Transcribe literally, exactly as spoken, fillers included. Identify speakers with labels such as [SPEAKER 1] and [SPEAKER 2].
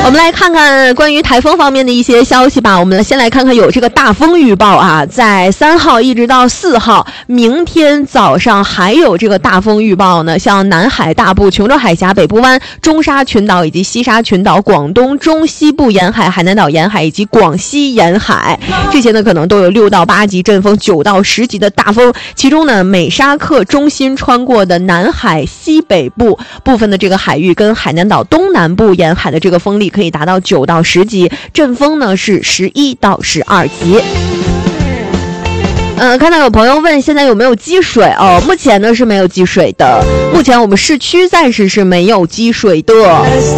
[SPEAKER 1] 我们来看看关于台风方面的一些消息吧。我们先来看看有这个大风预报啊，在三号一直到四号，明天早上还有这个大风预报呢。像南海大部、琼州海峡、北部湾、中沙群岛以及西沙群岛、广东中西部沿海、海南岛沿海以及广西沿海，这些呢可能都有六到八级阵风、九到十级的大风。其中呢，美沙克中心穿过的南海西北部部分的这个海域跟海南岛东南部沿海的这个风力可以达到九到十级，阵风呢是十一到十二级。呃，看到有朋友问现在有没有积水哦，目前呢是没有积水的，目前我们市区暂时是没有积水的。